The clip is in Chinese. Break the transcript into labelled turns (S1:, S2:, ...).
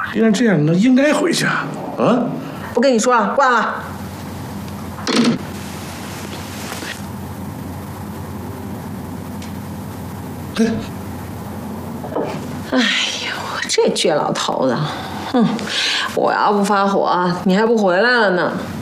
S1: 既然这样，那应该回家啊！
S2: 不跟你说了，挂了。哎呦，这倔老头子，哼！我要不发火，你还不回来了呢。